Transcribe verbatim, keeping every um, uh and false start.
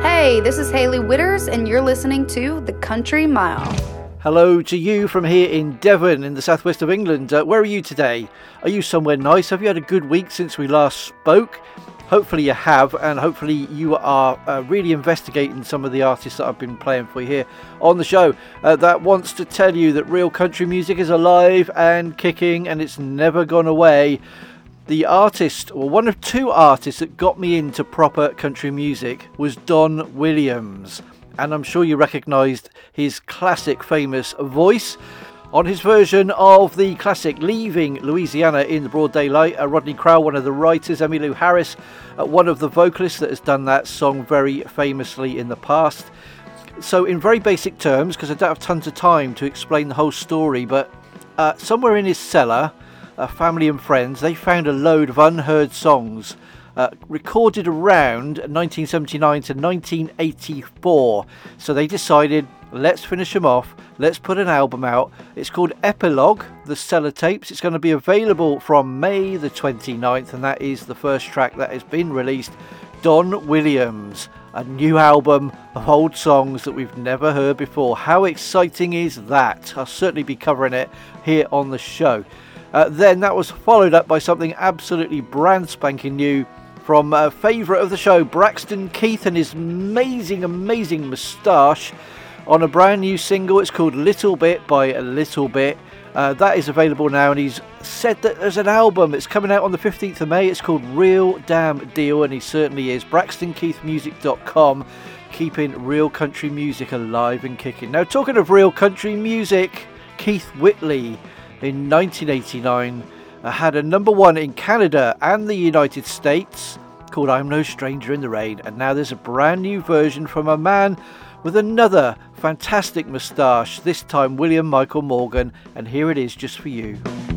Hey, this is Haley Witters, and you're listening to The Country Mile. Hello to you from here in Devon in the southwest of England. Uh, where are you today? Are you somewhere nice? Have you had a good week since we last spoke? Hopefully you have, and hopefully you are uh, really investigating some of the artists that I've been playing for you here on the show. Uh, that wants to tell you that real country music is alive and kicking, and it's never gone away. The artist, or one of two artists that got me into proper country music was Don Williams. And I'm sure you recognised his classic famous voice. On his version of the classic Leaving Louisiana in the Broad Daylight, uh, Rodney Crowell, one of the writers, Emmylou Harris, uh, one of the vocalists that has done that song very famously in the past. So in very basic terms, because I don't have tons of time to explain the whole story, but uh, somewhere in his cellar, uh, family and friends, they found a load of unheard songs Uh, recorded around nineteen seventy-nine to nineteen eighty-four. So they decided, let's finish them off, let's put an album out. It's called Epilogue, the Cellar Tapes. It's going to be available from May the twenty-ninth, and that is the first track that has been released. Don Williams, a new album of old songs that we've never heard before. How exciting is that? I'll certainly be covering it here on the show. Uh, then that was followed up by something absolutely brand spanking new from a favourite of the show, Braxton Keith, and his amazing, amazing moustache on a brand new single. It's called Little Bit by a Little Bit. Uh, that is available now, and he's said that there's an album. It's coming out on the fifteenth of May. It's called Real Damn Deal, and he certainly is. braxton keith music dot com, keeping real country music alive and kicking. Now, talking of real country music, Keith Whitley in nineteen eighty-nine uh, had a number one in Canada and the United States called I'm No Stranger in the Rain, and now there's a brand new version from a man with another fantastic moustache, this time William Michael Morgan, and here it is just for you.